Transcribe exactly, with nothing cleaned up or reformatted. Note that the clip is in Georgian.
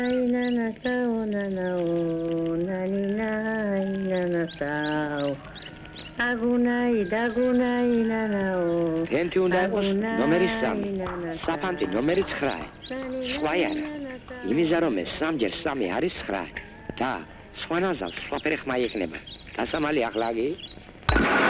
აგუნაი დაგუნაი ნანაო თენთი უნდა იყოს ნომერი სამი საფანტი ნომერი ცხრა სხვა არა იმისა რომ ეს სამჯერ სამი არის ცხრა და სხვა ნაზავს სხვა ფერი ხმა იქნება დასამალი ახლა გი